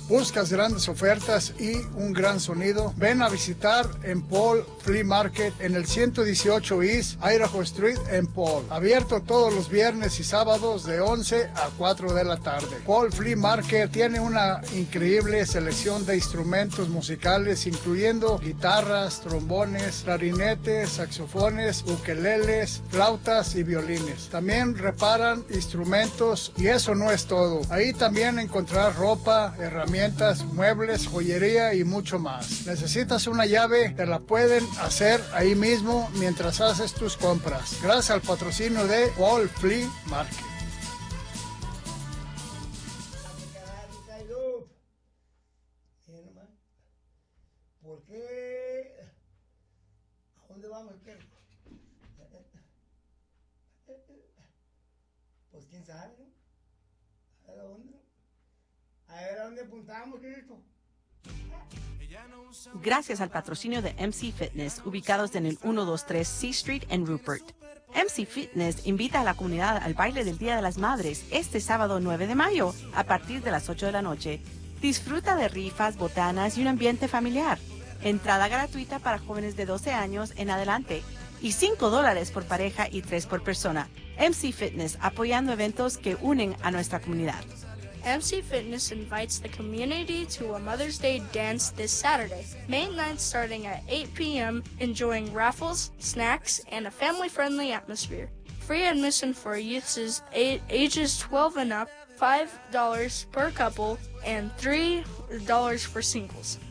¿Buscas grandes ofertas y un gran sonido? Ven a visitar en Paul Flea Market en el 118 East Idaho Street en Paul. Abierto todos los viernes y sábados de 11 a 4 de la tarde. Paul Flea Market tiene una increíble selección de instrumentos musicales, incluyendo guitarras, trombones, clarinetes, saxofones, ukeleles, flautas y violines. También reparan instrumentos y eso no es todo. Ahí también encontrarás ropa, herramientas, muebles, joyería y mucho más. ¿Necesitas una llave? Te la pueden hacer ahí mismo mientras haces tus compras. Gracias al patrocinio de Paul Flea Market. ¿Por qué? ¿A dónde vamos? Pues quién sabe, ¿no? A ver a dónde. A ver a dónde apuntamos, Cristo. Gracias al patrocinio de MC Fitness, ubicados en el 123 C Street en Rupert. MC Fitness invita a la comunidad al baile del Día de las Madres este sábado 9 de mayo a partir de las 8 de la noche. Disfruta de rifas, botanas y un ambiente familiar. Entrada gratuita para jóvenes de 12 años en adelante y $5 por pareja y 3 por persona. MC Fitness, apoyando eventos que unen a nuestra comunidad. MC Fitness invites the community to a Mother's Day dance this Saturday, May 9th, starting at 8 p.m., enjoying raffles, snacks, and a family-friendly atmosphere. Free admission for youths is ages 12 and up, $5 per couple, and $3 for singles.